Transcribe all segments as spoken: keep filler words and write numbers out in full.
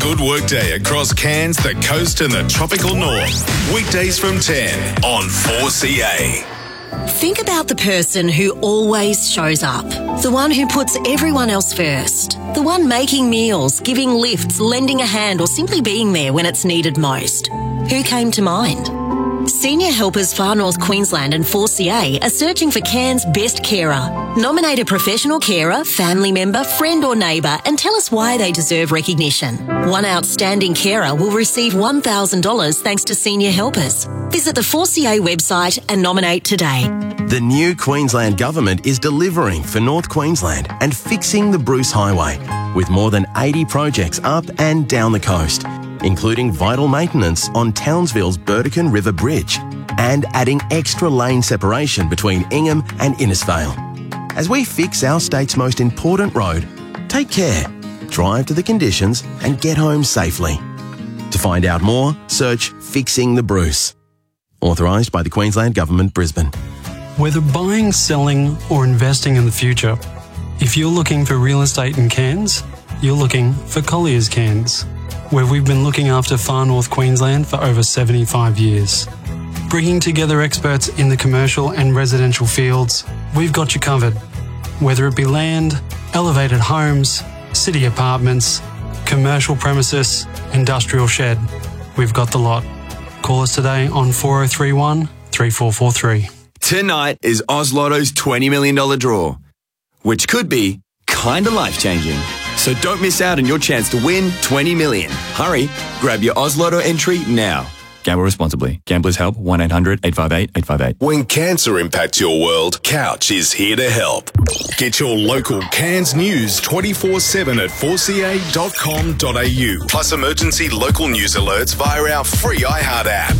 Good work day across Cairns, the coast and the tropical north. Weekdays from ten on four C A. Think about the person who always shows up. The one who puts everyone else first. The one making meals, giving lifts, lending a hand or simply being there when it's needed most. Who came to mind? Senior Helpers Far North Queensland and four C A are searching for Cairns' best carer. Nominate a professional carer, family member, friend or neighbour and tell us why they deserve recognition. One outstanding carer will receive one thousand dollars thanks to Senior Helpers. Visit the four C A website and nominate today. The new Queensland Government is delivering for North Queensland and fixing the Bruce Highway with more than eighty projects up and down the coast, including vital maintenance on Townsville's Burdekin River Bridge and adding extra lane separation between Ingham and Innisfail. As we fix our state's most important road, take care, drive to the conditions and get home safely. To find out more, search Fixing the Bruce. Authorised by the Queensland Government, Brisbane. Whether buying, selling or investing in the future, if you're looking for real estate in Cairns, you're looking for Collier's Cairns, where we've been looking after Far North Queensland for over seventy-five years. Bringing together experts in the commercial and residential fields, we've got you covered. Whether it be land, elevated homes, city apartments, commercial premises, industrial shed, we've got the lot. Call us today on four oh three one, three four four three. Tonight is Oz Lotto's twenty million dollars draw, which could be kinda life-changing. So don't miss out on your chance to win twenty million dollars. Hurry, grab your Oz Lotto entry now. Gamble responsibly. Gamblers help one eight hundred eight five eight eight five eight. When cancer impacts your world, Couch is here to help. Get your local Cairns news twenty-four seven at four c a dot com dot a u. Plus emergency local news alerts via our free iHeart app.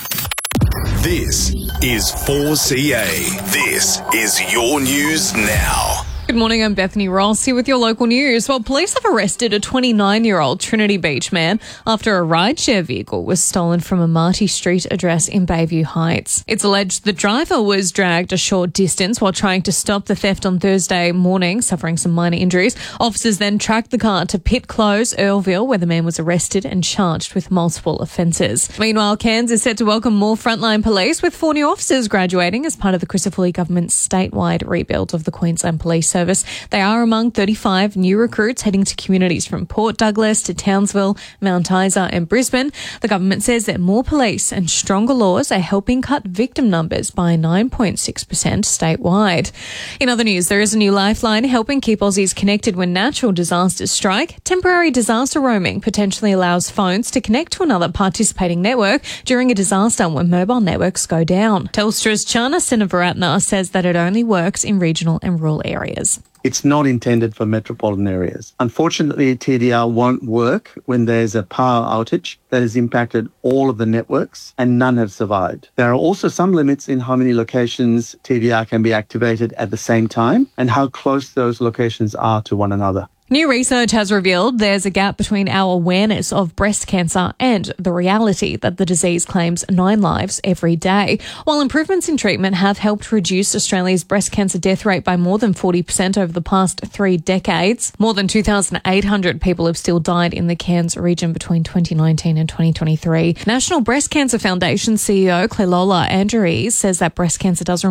This is four C A. This is your news now. Good morning, I'm Bethany Ross here with your local news. Well, police have arrested a twenty-nine-year-old Trinity Beach man after a rideshare vehicle was stolen from a Marty Street address in Bayview Heights. It's alleged the driver was dragged a short distance while trying to stop the theft on Thursday morning, suffering some minor injuries. Officers then tracked the car to Pit Close, Earlville, where the man was arrested and charged with multiple offences. Meanwhile, Cairns is set to welcome more frontline police, with four new officers graduating as part of the Crisafulli government's statewide rebuild of the Queensland Police Service. They are among thirty-five new recruits heading to communities from Port Douglas to Townsville, Mount Isa and Brisbane. The government says that more police and stronger laws are helping cut victim numbers by nine point six percent statewide. In other news, there is a new lifeline helping keep Aussies connected when natural disasters strike. Temporary disaster roaming potentially allows phones to connect to another participating network during a disaster when mobile networks go down. Telstra's Chana Senavaratna says that it only works in regional and rural areas. It's not intended for metropolitan areas. Unfortunately, T D R won't work when there's a power outage that has impacted all of the networks and none have survived. There are also some limits in how many locations T D R can be activated at the same time and how close those locations are to one another. New research has revealed there's a gap between our awareness of breast cancer and the reality that the disease claims nine lives every day. While improvements in treatment have helped reduce Australia's breast cancer death rate by more than forty percent over the past three decades, more than two thousand eight hundred people have still died in the Cairns region between twenty nineteen and twenty twenty-three. National Breast Cancer Foundation C E O Clelola Andrews says that breast cancer does